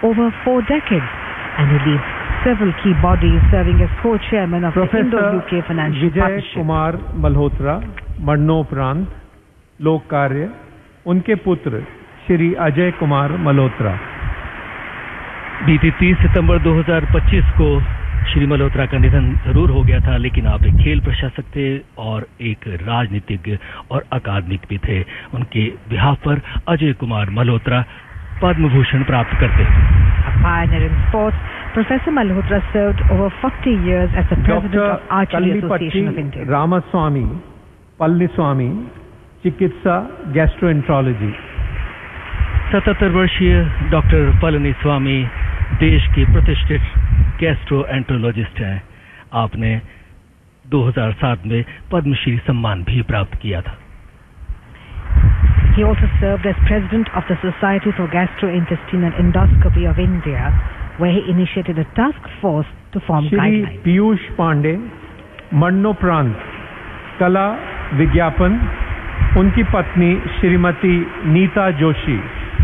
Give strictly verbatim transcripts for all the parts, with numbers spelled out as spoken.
over four decades, and he leads several key bodies, serving as co-chairman of Professor the Indo-U K Financial Vijay Partnership. Kumar Malhotra मरणोपरांत लोक कार्य, उनके पुत्र श्री अजय कुमार मल्होत्रा। बीती तीस सितंबर दो हज़ार पच्चीस को श्री मल्होत्रा का निधन जरूर हो गया था, लेकिन आप एक खेल प्रशासक थे और एक राजनीतिज्ञ और अकादमिक भी थे। उनके बिहाफ पर अजय कुमार मल्होत्रा पद्म भूषण प्राप्त करते हैं। A pioneer in sports, Professor Malhotra served over forty years as the president of Archery Association of India. Ramaswamy पल्लीस्वामी, चिकित्सा गैस्ट्रोएंट्रोलॉजी। सतहत्तर वर्षीय डॉक्टर पलनीस्वामी देश के प्रतिष्ठित गैस्ट्रोएंट्रोलॉजिस्ट हैं। आपने दो हज़ार सात में पद्मश्री सम्मान भी प्राप्त किया था। He also served as president of the Society for Gastrointestinal Endoscopy of India, where he initiated a task force to form Shri guidelines. Piyush Pandey मरणोपरांत कला विज्ञापन, उनकी पत्नी श्रीमती नीता जोशी।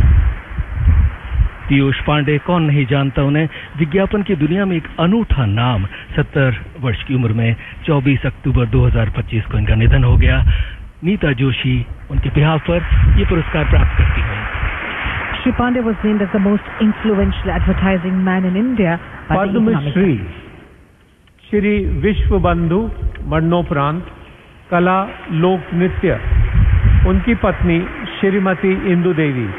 पीयूष पांडे, कौन नहीं जानता उन्हें। विज्ञापन की दुनिया में एक अनूठा नाम। सत्तर वर्ष की उम्र में चौबीस अक्टूबर दो हज़ार पच्चीस को इनका निधन हो गया। नीता जोशी उनके बिहाफ पर ये पुरस्कार प्राप्त करती हैं। Shri Pandey was named as the most influential advertising man in India by the Economic Padmashri Shri विश्व बंधु मरणोपरांत कला लोक नृत्य, उनकी पत्नी श्रीमती इंदु देवी।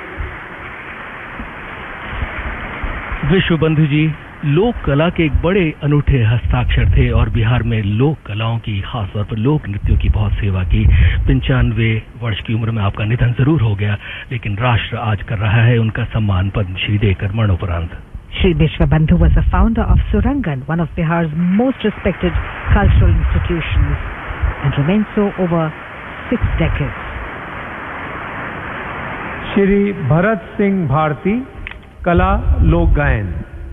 विश्व बंधु जी लोक कला के एक बड़े अनूठे हस्ताक्षर थे और बिहार में लोक कलाओं की, खासतौर पर लोक नृत्यों की बहुत सेवा की। पंचानवे वर्ष की उम्र में आपका निधन जरूर हो गया, लेकिन राष्ट्र आज कर रहा है उनका सम्मान पद्मश्री देकर मरणोपरांत। Shri Vishwabandhu was the founder of Surangan, one of Bihar's most respected cultural institutions, and remained so over six decades. Shri Bharat Singh Bharti कला लोक गायन।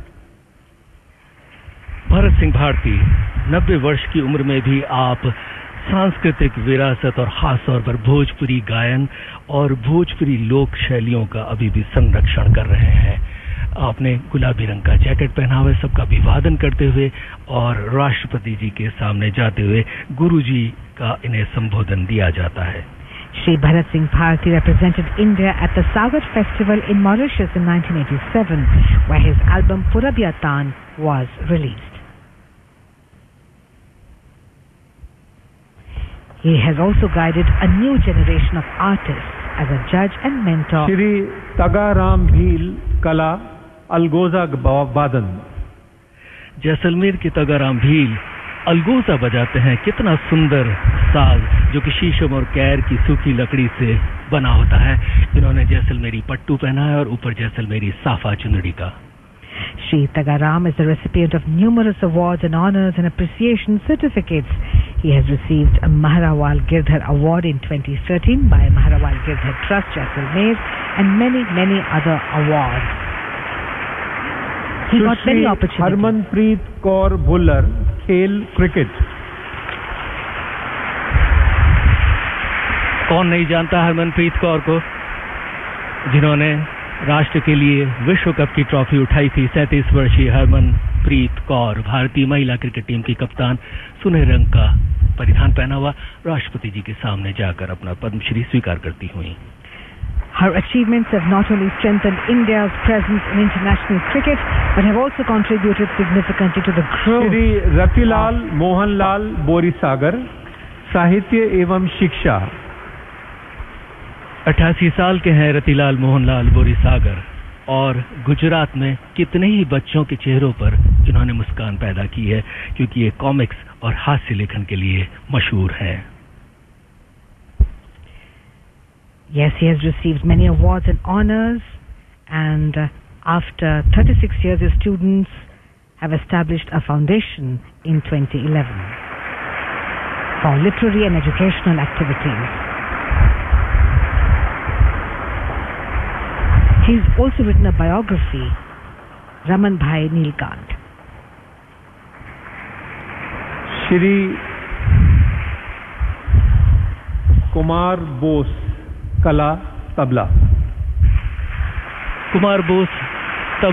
भरत सिंह भारती, नब्बे वर्ष की उम्र में भी आप सांस्कृतिक विरासत और खास तौर पर भोजपुरी गायन और भोजपुरी लोक शैलियों का अभी भी संरक्षण कर रहे हैं। आपने गुलाबी रंग का जैकेट पहना हुआ है, सबका अभिवादन करते हुए और राष्ट्रपति जी के सामने जाते हुए गुरुजी का इन्हें संबोधन दिया जाता है। Shri Bharat Singh Bharti represented India at the Sagar Festival in Mauritius in nineteen eighty-seven, where his album Purabiyatan was released. He has also guided a new generation of artists as a judge and mentor. Shri Tagaram Bhil कला अलगोजा वादन। जैसलमेर के तगाराम भील अलगोजा बजाते हैं। कितना सुंदर साज जो कि शीशम और कैर की सूखी लकड़ी से बना होता है। इन्होंने जैसलमेरी पट्टू पहना है और ऊपर जैसलमेरी साफा चुनरी का। Shri Tagaram is the recipient of numerous awards and honors and appreciation certificates. He has received a Maharawal Girdhar Award in twenty thirteen by Maharawal Girdhar Trust, Jaisalmer, and many, many other awards. He got many opportunities. Harmanpreet Kaur Bhullar खेल cricket. कौन नहीं जानता हरमनप्रीत कौर को, जिन्होंने राष्ट्र के लिए विश्व कप की ट्रॉफी उठाई थी। सैंतीस वर्षीय हरमनप्रीत कौर भारतीय महिला क्रिकेट टीम की कप्तान, सुनहरे रंग का परिधान पहना हुआ राष्ट्रपति जी के सामने जाकर अपना पद्मश्री स्वीकार करती हुई। Her achievements have not only strengthened India's presence in international cricket, but have also contributed significantly to the growth. Shri Ratilal Mohanlal बोरीसागर साहित्य एवं शिक्षा। अट्ठासी साल के हैं रतिलाल मोहनलाल बोरीसागर और गुजरात में कितने ही बच्चों के चेहरों पर इन्होंने मुस्कान पैदा की है, क्योंकि ये कॉमिक्स और हास्य लेखन के लिए मशहूर हैं। Yes, he has received many awards and honors, and uh, after thirty-six years, his students have established a foundation in twenty eleven for literary and educational activities. He's also written a biography, Raman Bhai Neelkant. Shri Kumar Bose कला तबला। कुमार बोस